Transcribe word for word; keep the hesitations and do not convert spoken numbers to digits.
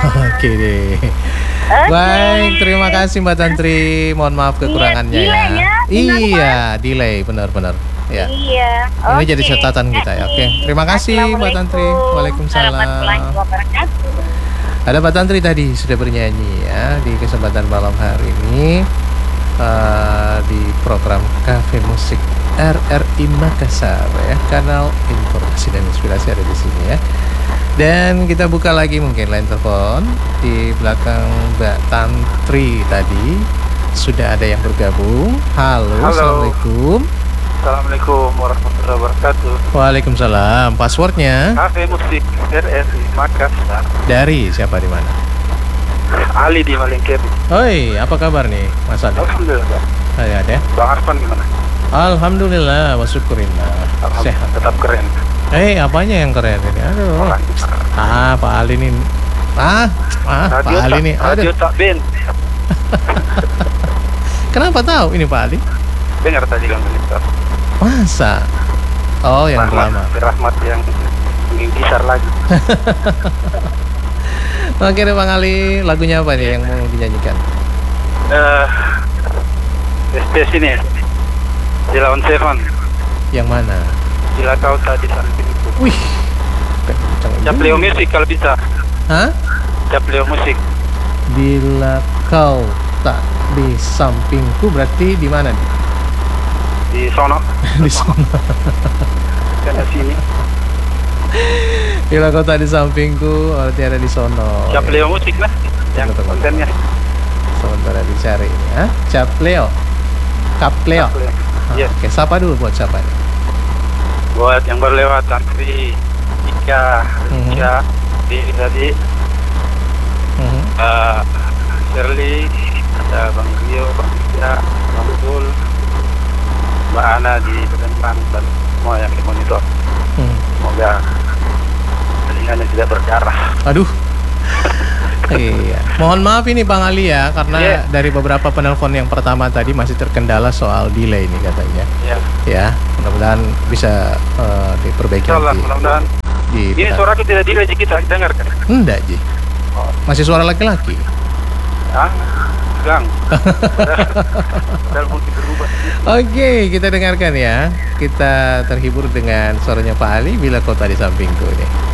Oke deh. Okay. Baik, terima kasih Mbak Tantri. Mohon maaf kekurangannya iya, ya. ya. Iya, delay benar-benar. Ya. Iya. Ini Okay. jadi catatan kita ya. Oke, terima kasih Mbak Tantri. Waalaikumsalam. Warahmatullahi wabarakatuh. Ada Mbak Tantri tadi sudah bernyanyi ya di kesempatan malam hari ini uh, di program Cafe Musik R R I Makassar ya, kanal informasi dan inspirasi ada di sini ya. Dan kita buka lagi mungkin line telepon di belakang Mbak Tantri tadi sudah ada yang bergabung. Halo, Halo. Assalamualaikum. Assalamualaikum warahmatullahi wabarakatuh. Waalaikumsalam. Passwordnya Cafe Musik R R I Makassar. dari siapa di mana? Ali di Malingkeri. Oi, apa kabar nih Mas Ali? Alhamdulillah. Ada ada. Bang Arfan gimana? Alhamdulillah, wa syukurillah. Alhamdulillah, Sehat. tetap keren. Eh, apanya yang keren ini? Aduh. Orang. Ah, Pak Ali ini. Ah, ah, Pak Radio Ali tak, ini. radio Aduh. tak Ben. Kenapa tahu ini Pak Ali? Dengar tadi kan minister. Masa? Oh, yang lama. Rahmat, Rahmat yang ingin kisar lagi. Oke deh Bang Ali, lagunya apa nih yang mau dinyanyikan? Eh, uh, sini. Jila on Seven. Yang mana? Jila kau tadi sampingku. Wih. kenceng juga. Capleo Musik kalau bisa. Hah? Capleo Musik. Bila kau tak di sampingku berarti di mana nih? Di sono. Di sana. Karena sini. Bila kau tak di sampingku berarti ada di sono. Capleo Musik lah. Yang Tunggu, tunggu. kontennya. Sementara dicari ini ya. Capleo. Capleo. Capleo. Ah, Iya. Oke, sapa dulu buat siapa nih? Buat yang berlewat Tantri, Ika, Mhm. Ika, di tadi, Mhm. uh, Shirley, ada Bang Rio, Bang Ika, Bang Dul, Mbak Ana di depan dan semua yang di monitor. Mhm. Semoga telingannya tidak berdarah. Aduh. Iya. Mohon maaf ini Bang Ali ya, karena Iya. dari beberapa penelpon yang pertama tadi masih terkendala soal delay nih katanya. Ya, Ya, mudah-mudahan bisa eh, diperbaiki insyaallah nanti. mudah-mudahan. Di Ini suara kita tidak direjek kita dengarkan. Enggak, Ji. Oh, Masih suara laki-laki. ah, gang. Padahal mungkin berubah. Oke, kita dengarkan ya. Kita terhibur dengan suaranya Pak Ali, Bila Kau Tak di Sampingku ini.